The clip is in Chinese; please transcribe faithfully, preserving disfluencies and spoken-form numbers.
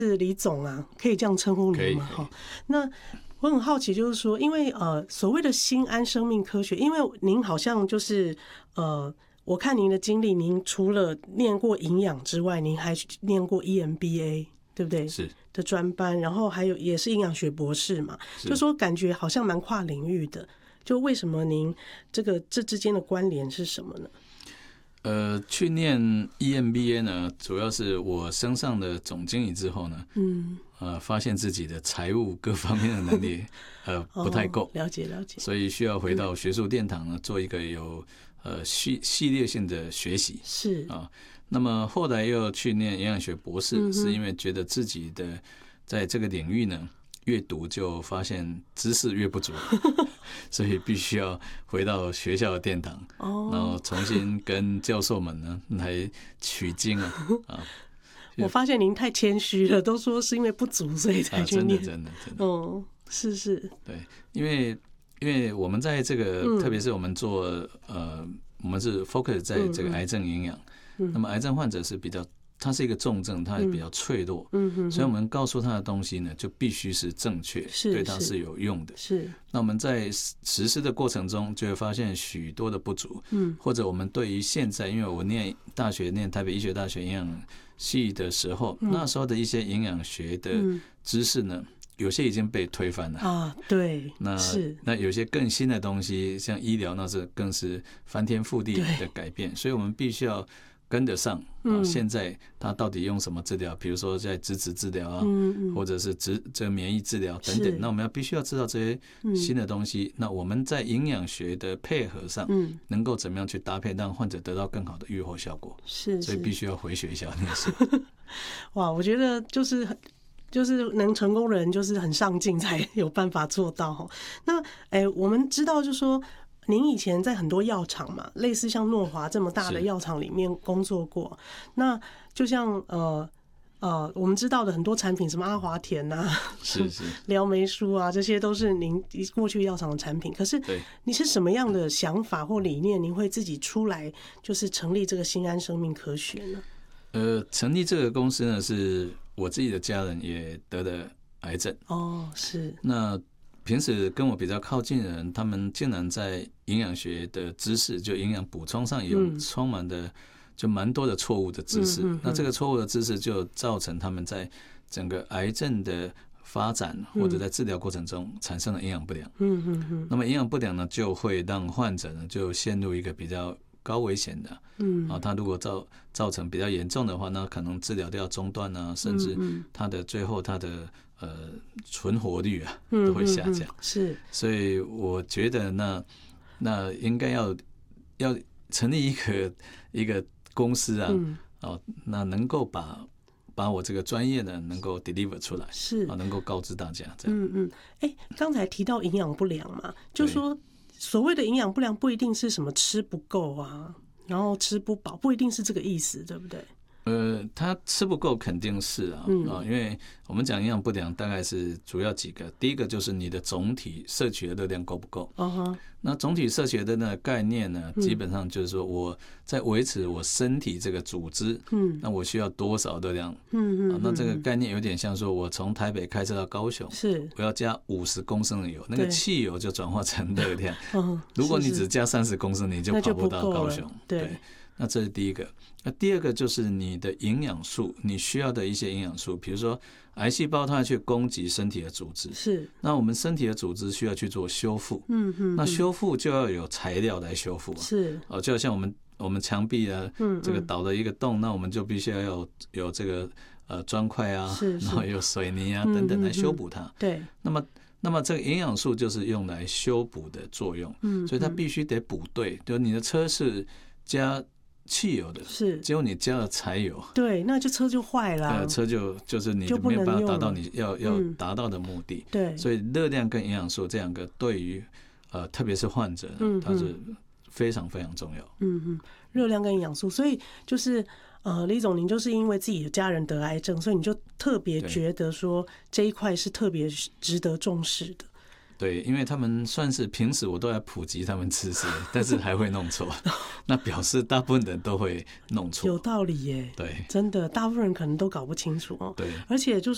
是李总啊，可以这样称呼您吗？哈，那我很好奇，就是说，因为呃，所谓的新安生命科学，因为您好像就是呃，我看您的经历，您除了念过营养之外，您还念过 E M B A， 对不对？ 是的专班，然后还有也是营养学博士嘛，就说感觉好像蛮跨领域的。就为什么您这个这之间的关联是什么呢？ 呃，去念 E M B A 呢，主要是我升上了总经理之后呢，嗯，呃，发现自己的财务各方面的能力，呃，不太够， 哦，了解了解， 所以需要回到学术殿堂呢，做一个有呃系系列性的学习， 是啊。那么后来又去念营养学博士，嗯，是因为觉得自己的在这个领域呢，越读就发现知识越不足，所以必须要回到学校的殿堂，哦，然后重新跟教授们呢来取经啊啊！ 我发现您太谦虚了，都说是因为不足所以才去念， 啊，真的真的真的， 哦，是是， 对，因为因为我们在这个，嗯，特别是我们做呃，我们是 focus 在这个癌症营养，嗯，那么癌症患者是比较。它是一个重症，它也比较脆弱，嗯嗯，所以我们告诉他的东西呢，就必须是正确，对他是有用的。 是。 那我们在实施的过程中，就会发现许多的不足，嗯，或者我们对于现在，因为我念大学念台北医学大学营养系的时候，嗯，那时候的一些营养学的知识呢，有些已经被推翻了啊，对， 那是那有些更新的东西，像医疗，那是更是翻天覆地的改变，所以我们必须要跟得上啊！现在他到底用什么治疗？比如说在质子治疗啊，嗯嗯，或者是质这个免疫治疗等等。那我们要必须要知道这些新的东西。嗯，那我们在营养学的配合上，嗯，能够怎么样去搭配，让患者得到更好的预后效果？ 是， 所以必须要回学校念书。 哇，我觉得就是就是能成功的人，就是很上进才有办法做到。那哎，我们知道就是说。您以前在很多药厂嘛，类似像诺华这么大的药厂里面工作过，那就像呃呃，我们知道的很多产品，什么阿华田啊、 是是廖梅舒啊，这些都是您过去药厂的产品。可是你是什么样的想法或理念，您会自己出来就是成立这个新安生命科学呢？ 呃，成立这个公司呢，是我自己的家人也得了癌症哦，是那。平时跟我比较靠近的人，他们竟然在营养学的知识，就营养补充上有充满的就蛮多的错误的知识。那这个错误的知识就造成他们在整个癌症的发展或者在治疗过程中产生了营养不良。嗯嗯嗯。那么营养不良呢，就会让患者呢就陷入一个比较高危险的，嗯啊，他如果造造成比较严重的话，那可能治疗都要中断啊，甚至他的最后他的。呃，存活率啊都会下降，嗯嗯、 是， 所以我觉得那那应该要要成立一个一个公司啊，嗯、哦，那能够把把我这个专业呢能够 deliver 出来， 是啊，能够告知大家这样。 嗯嗯，哎，刚才提到营养不良嘛，就说所谓的营养不良不一定是什么吃不够啊，然后吃不饱，不一定是这个意思，对不对？ 呃，他吃不够肯定是啊，嗯、啊，因为我们讲营养不良，大概是主要几个。第一个就是你的总体摄取的热量够不够。Uh-huh. 那总体摄取的那个概念呢，基本上就是说我在维持我身体这个组织，嗯，那我需要多少热量？嗯嗯、啊，那这个概念有点像说，我从台北开车到高雄，是我要加五十公升的油，那个汽油就转化成热量。Uh-huh. 如果你只加三十公升，你就跑不到高雄。 对。 对，那这是第一个。那第二个就是你的营养素，你需要的一些营养素，比如说癌细胞它要去攻击身体的组织，是。那我们身体的组织需要去做修复，嗯嗯。那修复就要有材料来修复，是。哦，就好像我们我们墙壁啊，这个倒了一个洞，那我们就必须要有有这个呃砖块啊，然后有水泥啊等等来修补它。对。那么那么这个营养素就是用来修补的作用，嗯，所以它必须得补对，就你的车是加汽油的，是，结果你加了柴油， 对，那就车就坏了， 呃，车就就是你就没有办法达到你要要达到的目的，对，所以热量跟营养素这两个对于呃特别是患者，嗯，它是非常非常重要， 嗯嗯，热量跟营养素，所以就是呃，李总，您就是因为自己的家人得癌症，所以你就特别觉得说这一块是特别值得重视的。 对，因为他们算是平时我都在普及他们知识，但是还会弄错，那表示大部分人都会弄错。 有道理耶，对，真的，大部分人可能都搞不清楚哦。对，而且就是。